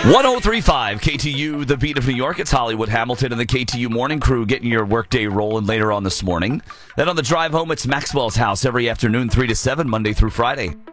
1035 KTU, the beat of New York. It's Hollywood Hamilton and the KTU morning crew getting your workday rolling later on this morning. Then on the drive home, it's Maxwell's House every afternoon, 3 to 7, Monday through Friday.